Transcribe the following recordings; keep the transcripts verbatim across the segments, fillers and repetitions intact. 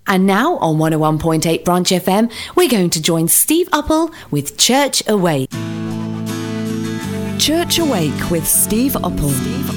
And now on one oh one point eight Branch F M, we're going to join Steve Uppal with Church Awake. Church Awake with Steve Uppal.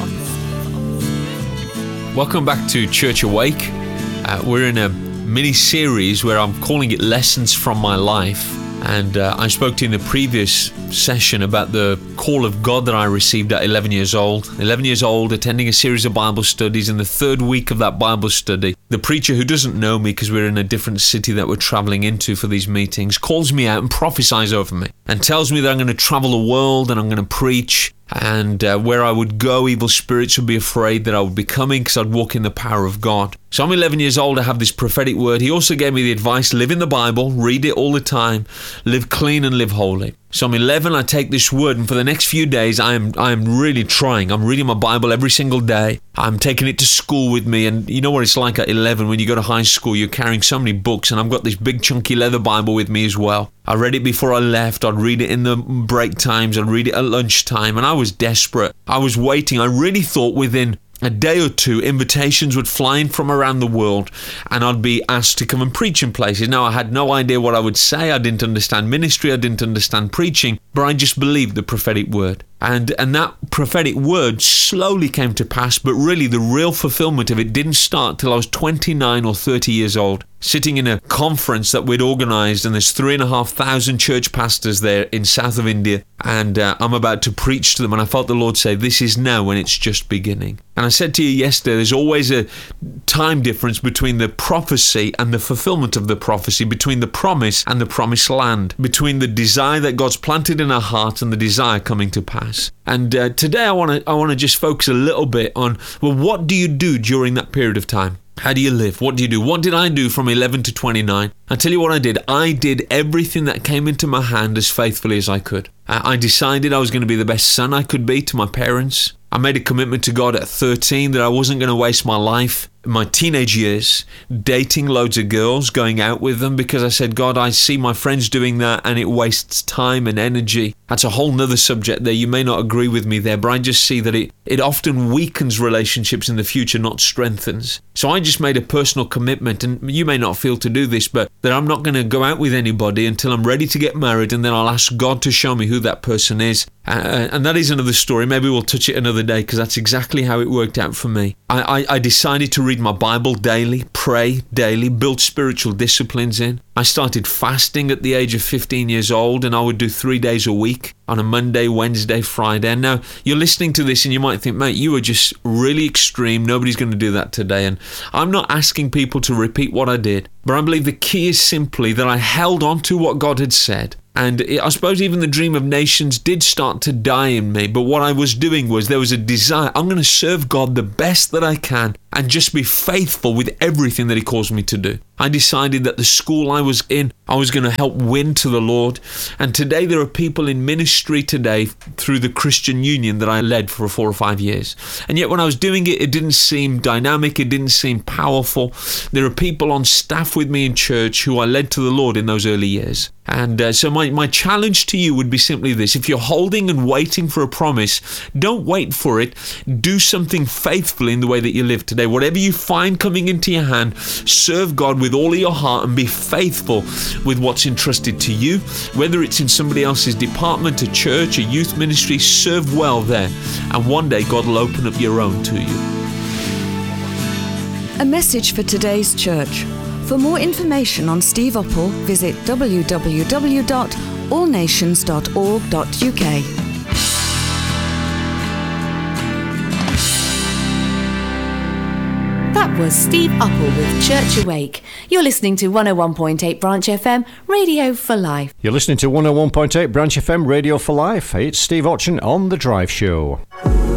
Welcome back to Church Awake. Uh, we're in a mini-series where I'm calling it Lessons from My Life. And uh, I spoke to you in the previous session about the call of God that I received at eleven years old. eleven years old, attending a series of Bible studies. In the third week of that Bible study, the preacher, who doesn't know me because we're in a different city that we're traveling into for these meetings, calls me out and prophesies over me and tells me that I'm going to travel the world and I'm going to preach. And uh, where I would go, evil spirits would be afraid that I would be coming because I'd walk in the power of God. So I'm eleven years old, I have this prophetic word. He also gave me the advice, live in the Bible, read it all the time, live clean and live holy. So I'm eleven, I take this word, and for the next few days, I am I am really trying. I'm reading my Bible every single day. I'm taking it to school with me, and you know what it's like at eleven when you go to high school, you're carrying so many books, and I've got this big chunky leather Bible with me as well. I read it before I left, I'd read it in the break times, I'd read it at lunchtime, and I was desperate. I was waiting. I really thought within a day or two, invitations would fly in from around the world and I'd be asked to come and preach in places. Now, I had no idea what I would say. I didn't understand ministry. I didn't understand preaching, but I just believed the prophetic word. And and that prophetic word slowly came to pass, but really the real fulfillment of it didn't start till I was twenty-nine or thirty years old, sitting in a conference that we'd organised, and there's three and a half thousand church pastors there in south of India, and uh, I'm about to preach to them, and I felt the Lord say, this is now when it's just beginning. And I said to you yesterday, there's always a time difference between the prophecy and the fulfillment of the prophecy, between the promise and the promised land, between the desire that God's planted in our hearts and the desire coming to pass. And uh, today I want to I want to just focus a little bit on, well, what do you do during that period of time? How do you live? What do you do? What did I do from eleven to twenty-nine? I'll tell you what I did. I did everything that came into my hand as faithfully as I could. I decided I was going to be the best son I could be to my parents. I made a commitment to God at thirteen that I wasn't going to waste my life, my teenage years, dating loads of girls, going out with them, because I said, God, I see my friends doing that and it wastes time and energy. That's a whole nother subject there. You may not agree with me there, but I just see that it, it often weakens relationships in the future, not strengthens. So I just made a personal commitment, and you may not feel to do this, but that I'm not going to go out with anybody until I'm ready to get married, and then I'll ask God to show me who that person is. Uh, and that is another story. Maybe we'll touch it another day, because that's exactly how it worked out for me. I, I, I decided to read my Bible daily, pray daily, build spiritual disciplines in. I started fasting at the age of fifteen years old, and I would do three days a week on a Monday, Wednesday, Friday. And now you're listening to this and you might think, mate, you are just really extreme. Nobody's going to do that today. And I'm not asking people to repeat what I did, but I believe the key is simply that I held on to what God had said. And I suppose even the dream of nations did start to die in me. But what I was doing was there was a desire. I'm going to serve God the best that I can and just be faithful with everything that He calls me to do. I decided that the school I was in, I was going to help win to the Lord. And today there are people in ministry today through the Christian Union that I led for four or five years. And yet when I was doing it, it didn't seem dynamic. It didn't seem powerful. There are people on staff with me in church who I led to the Lord in those early years. And uh, so my, my challenge to you would be simply this. If you're holding and waiting for a promise, don't wait for it. Do something faithfully in the way that you live today. Whatever you find coming into your hand, serve God with all of your heart and be faithful with what's entrusted to you. Whether it's in somebody else's department, a church, a youth ministry, serve well there. And one day God will open up your own to you. A message for today's church. For more information on Steve Uppal, visit w w w dot all nations dot org dot u k. That was Steve Uppal with Church Awake. You're listening to one oh one point eight Branch F M, Radio for Life. You're listening to one oh one point eight Branch F M, Radio for Life. It's Steve Otchen on The Drive Show.